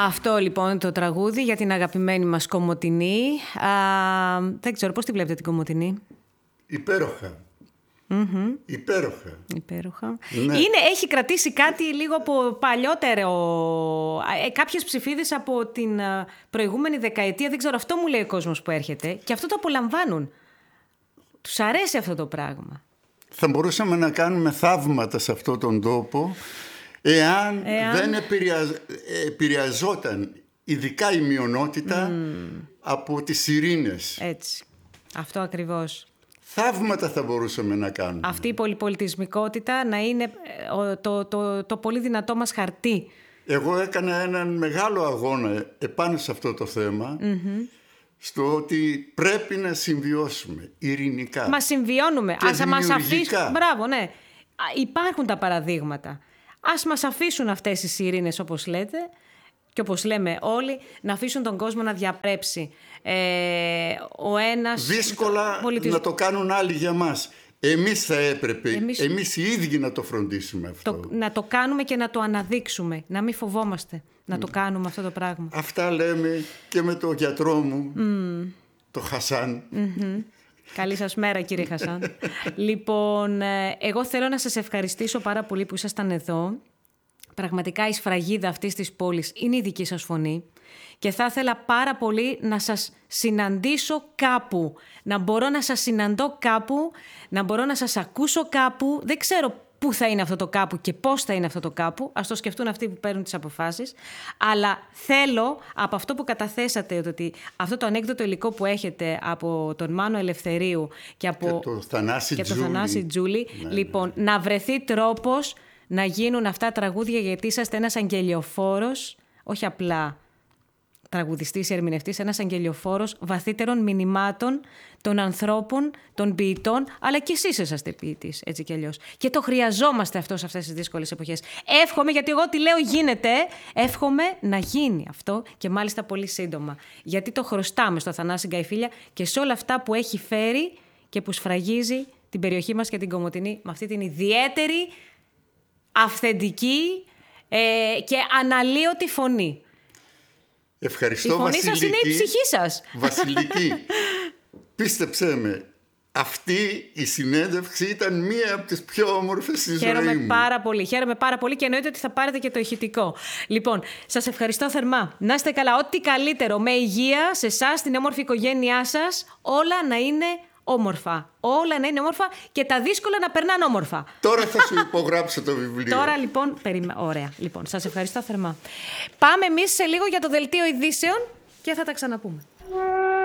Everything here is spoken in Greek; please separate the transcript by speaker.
Speaker 1: Αυτό λοιπόν το τραγούδι για την αγαπημένη μας Κομοτηνή. Δεν ξέρω πώς τη βλέπετε την Κομοτηνή.
Speaker 2: Υπέροχα.
Speaker 1: Υπέροχα.
Speaker 2: Ναι.
Speaker 1: Έχει κρατήσει κάτι λίγο από παλιότερο, κάποιες ψηφίδες από την προηγούμενη δεκαετία. Δεν ξέρω, αυτό μου λέει ο κόσμος που έρχεται και αυτό το απολαμβάνουν. Τους αρέσει αυτό το πράγμα.
Speaker 2: Θα μπορούσαμε να κάνουμε θαύματα σε αυτόν τον τόπο εάν δεν επηρεαζόταν ειδικά η μειονότητα από τις ειρήνες.
Speaker 1: Έτσι. Αυτό ακριβώς.
Speaker 2: Θαύματα θα μπορούσαμε να κάνουμε.
Speaker 1: Αυτή η πολυπολιτισμικότητα να είναι το πολύ δυνατό μας χαρτί.
Speaker 2: Εγώ έκανα έναν μεγάλο αγώνα επάνω σε αυτό το θέμα, στο ότι πρέπει να συμβιώσουμε ειρηνικά.
Speaker 1: Μα συμβιώνουμε.
Speaker 2: Και
Speaker 1: δημιουργικά. Μπράβο, ναι. Υπάρχουν τα παραδείγματα. Ας μας αφήσουν αυτές τις ειρήνες, όπως λέτε, και όπως λέμε όλοι, να αφήσουν τον κόσμο να διαπρέψει. Ο ένας...
Speaker 2: Δύσκολα να το κάνουν άλλοι για μας. Εμείς θα έπρεπε, εμείς οι ίδιοι να το φροντίσουμε αυτό.
Speaker 1: Να το κάνουμε και να το αναδείξουμε. Να μην φοβόμαστε να το κάνουμε αυτό το πράγμα.
Speaker 2: Αυτά λέμε και με τον γιατρό μου, το Χασάν.
Speaker 1: Καλή σας μέρα, κύριε Χασάν. Λοιπόν, εγώ θέλω να σας ευχαριστήσω πάρα πολύ που ήσασταν εδώ. Πραγματικά η σφραγίδα αυτής της πόλης είναι η δική σας φωνή και θα ήθελα πάρα πολύ να σας συναντήσω κάπου, να μπορώ να σας συναντώ κάπου, να μπορώ να σας ακούσω κάπου. Δεν ξέρω πού θα είναι αυτό το κάπου και πώς θα είναι αυτό το κάπου. Ας το σκεφτούν αυτοί που παίρνουν τις αποφάσεις. Αλλά θέλω από αυτό που καταθέσατε, ότι αυτό το ανέκδοτο υλικό που έχετε από τον Μάνο Ελευθερίου και από
Speaker 2: το Θανάση
Speaker 1: Τζούλη, λοιπόν, να βρεθεί τρόπος να γίνουν αυτά τραγούδια, γιατί είσαστε ένας αγγελιοφόρος, όχι απλά τραγουδιστής ή ερμηνευτής, ένας αγγελιοφόρος βαθύτερων μηνυμάτων των ανθρώπων, των ποιητών, αλλά και εσείς είσαστε ποιητής, έτσι κι αλλιώς. Και το χρειαζόμαστε αυτό σε αυτές τις δύσκολες εποχές. Εύχομαι, γιατί εγώ τι λέω γίνεται, εύχομαι να γίνει αυτό και μάλιστα πολύ σύντομα. Γιατί το χρωστάμε στο Θανάση Γκαϊφίλια και σε όλα αυτά που έχει φέρει και που σφραγίζει την περιοχή μας και την Κομοτηνή με αυτή την ιδιαίτερη, αυθεντική και αναλύωτη φωνή.
Speaker 2: Ευχαριστώ,
Speaker 1: η φωνή
Speaker 2: Βασιλική.
Speaker 1: σας είναι η ψυχή σας.
Speaker 2: Βασιλική, πίστεψέ με, αυτή η συνέντευξη ήταν μία από τις πιο όμορφες στη ζωή μου.
Speaker 1: Χαίρομαι πάρα πολύ και εννοείται ότι θα πάρετε και το ηχητικό. Λοιπόν, σας ευχαριστώ θερμά. Να είστε καλά, ό,τι καλύτερο, με υγεία σε εσάς, στην όμορφη οικογένειά σας, όλα να είναι όμορφα. Όλα να είναι όμορφα και τα δύσκολα να περνάνε όμορφα.
Speaker 2: Τώρα θα σου υπογράψω το βιβλίο.
Speaker 1: Τώρα λοιπόν, ωραία. Λοιπόν, σας ευχαριστώ θερμά. Πάμε εμείς σε λίγο για το δελτίο ειδήσεων και θα τα ξαναπούμε.